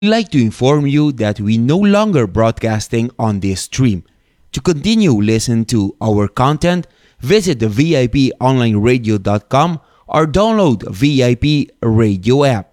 we'd like to inform you that we no longer broadcasting on this stream. To continue listening to our content, visit the VIPonlineradio.com or download VIP Radio app.